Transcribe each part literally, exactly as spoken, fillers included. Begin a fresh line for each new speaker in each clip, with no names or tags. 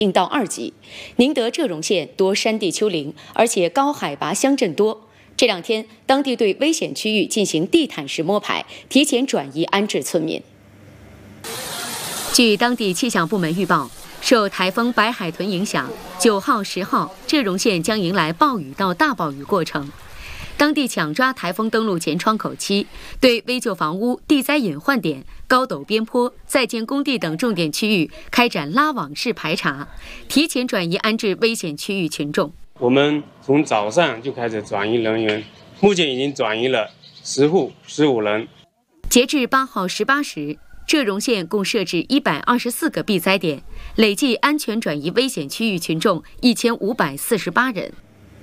应到二级。宁德浙荣县多山地丘陵，而且高海拔乡镇多。这两天，当地对危险区域进行地毯式摸排，提前转移安置村民。据当地气象部门预报，受台风白海豚影响，九号、十号，浙荣县将迎来暴雨到大暴雨过程。当地抢抓台风登陆前窗口期，对危旧房屋、地灾隐患点、高陡边坡、在建工地等重点区域开展拉网式排查，提前转移安置危险区域群众。
我们从早上就开始转移人员，目前已经转移了十户十五人。
截至八号十八时，浙荣县共设置一百二十四个避灾点，累计安全转移危险区域群众一千五百四十八人。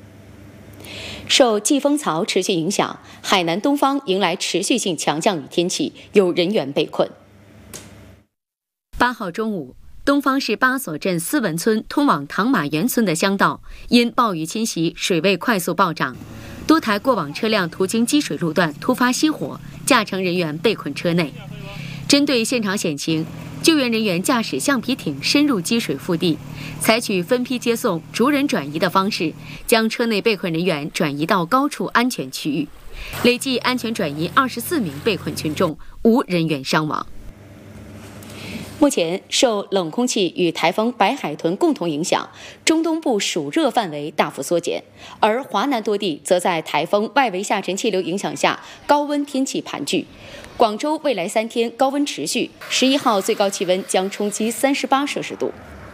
受季风槽持续影响，海南东方迎来持续性强降雨天气，有人员被困。八号中午，东方市八所镇思文村通往唐马园村的乡道因暴雨侵袭，水位快速暴涨，多台过往车辆途经积水路段突发熄火，驾乘人员被困车内。针对现场险情，救援人员驾驶橡皮艇深入积水腹地，采取分批接送、逐人转移的方式，将车内被困人员转移到高处安全区域，累计安全转移二十四名被困群众，无人员伤亡。目前，受冷空气与台风白海豚共同影响，中东部暑热范围大幅缩减，而华南多地则在台风外围下沉气流影响下，高温天气盘踞。广州未来三天高温持续，十一号最高气温将冲击三十八摄氏度。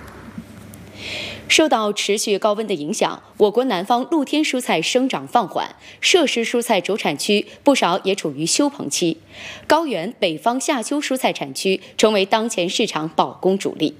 受到持续高温的影响，我国南方露天蔬菜生长放缓，设施蔬菜主产区不少也处于休棚期。高原北方夏秋蔬菜产区成为当前市场保供主力。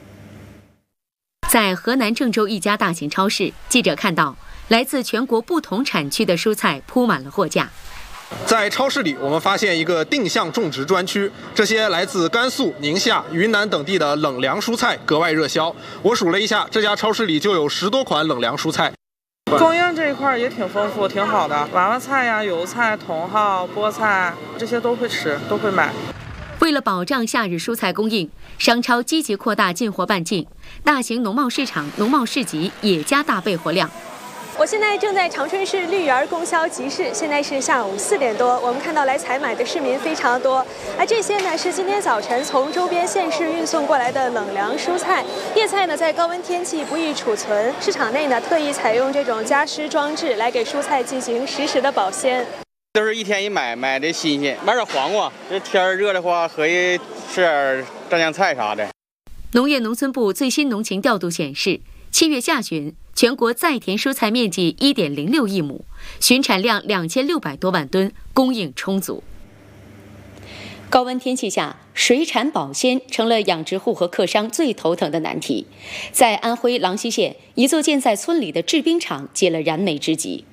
在河南郑州一家大型超市，记者看到来自全国不同产区的蔬菜铺满了货架。
在超市里，我们发现一个定向种植专区，这些来自甘肃、宁夏、云南等地的冷凉蔬菜格外热销。我数了一下，这家超市里就有十多款冷凉蔬菜。
供应这一块也挺丰富，挺好的。娃娃菜呀、油菜、茼蒿、菠菜，这些都会吃，都会买。
为了保障夏日蔬菜供应，商超积极扩大进货半径，大型农贸市场、农贸市集也加大备货量。
我现在正在长春市绿园供销集市，现在是下午四点多，我们看到来采买的市民非常多，而这些呢是今天早晨从周边县市运送过来的冷凉蔬菜。叶菜呢在高温天气不易储存，市场内呢特意采用这种加湿装置来给蔬菜进行实时的保鲜。
都是一天一买，买的新鲜，买点黄瓜，这天热的话可以吃点蘸酱菜啥的。
农业农村部最新农情调度显示，七月下旬，全国在田蔬菜面积 一点零六亿亩，寻产量两千六百多万吨，供应充足。高温天气下，水产保鲜成了养殖户和客商最头疼的难题。在安徽郎溪县，一座建在村里的制冰厂解了燃眉之急。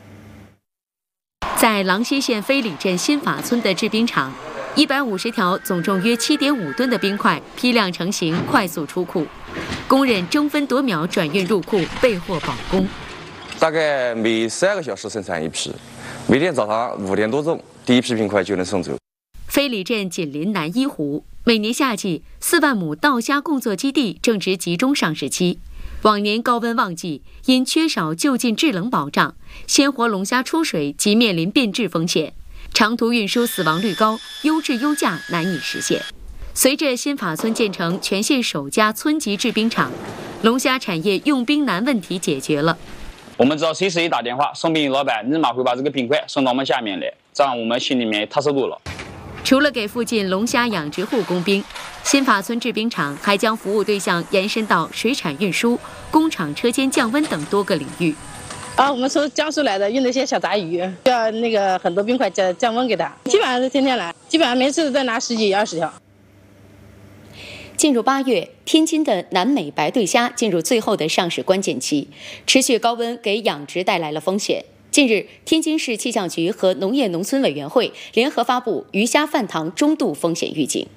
在郎溪县飞里镇新法村的制冰厂，一百五十条总重约 七点五吨的冰块批量成型，快速出库。工人争分夺秒转运入库，备货保供。
大概每十二个小时生产一批，每天早上五点多钟，第一批冰块就能送走。
飞里镇紧邻南一湖，每年夏季四万亩稻虾供作基地正值集中上市期。往年高温旺季，因缺少就近制冷保障，鲜活龙虾出水即面临变质风险，长途运输死亡率高，优质优价难以实现。随着新法村建成全县首家村级制冰厂，龙虾产业用冰难问题解决了。
我们只要随时一打电话，送冰老板立马会把这个冰块送到我们下面来，这样我们心里面踏实多了。
除了给附近龙虾养殖户供冰，新法村制冰厂还将服务对象延伸到水产运输、工厂车间降温等多个领域。
啊，我们从江苏来的，运那些小杂鱼，要那个很多冰块降降温给他，基本上是天天来，基本上每次都在拿十几二十条。
进入八月，天津的南美白对虾进入最后的上市关键期，持续高温给养殖带来了风险。近日，天津市气象局和农业农村委员会联合发布鱼虾饭堂中度风险预警。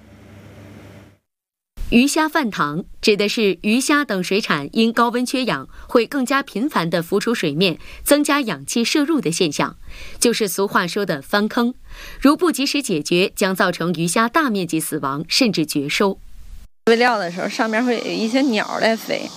鱼虾饭堂指的是鱼虾等水产因高温缺氧会更加频繁地浮出水面，增加氧气摄入的现象，就是俗话说的翻坑。如不及时解决，将造成鱼虾大面积死亡甚至绝收。
喂料的时候，上面会有一些鸟在飞。